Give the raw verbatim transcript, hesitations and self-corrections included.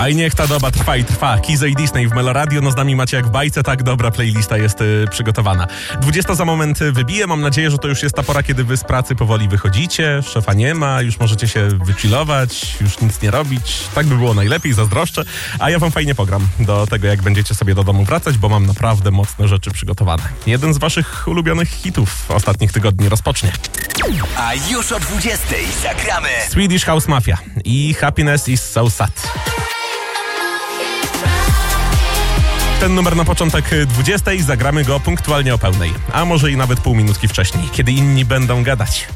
A i niech ta doba trwa i trwa. Kizo i Disney w Meloradio. No z nami macie jak w bajce, tak dobra playlista jest y, przygotowana. dwudziesta za moment wybije. Mam nadzieję, że to już jest ta pora, kiedy wy z pracy powoli wychodzicie. Szefa nie ma, już możecie się wychillować, już nic nie robić. Tak by było najlepiej, zazdroszczę. A ja wam fajnie pogram do tego, jak będziecie sobie do domu wracać, bo mam naprawdę mocne rzeczy przygotowane. Jeden z waszych ulubionych hitów ostatnich tygodni rozpocznie. A już o dwudziestej zagramy Swedish House Mafia i Happiness is so sad. Ten numer na początek dwudziestej, zagramy go punktualnie o pełnej, a może i nawet pół minutki wcześniej, kiedy inni będą gadać.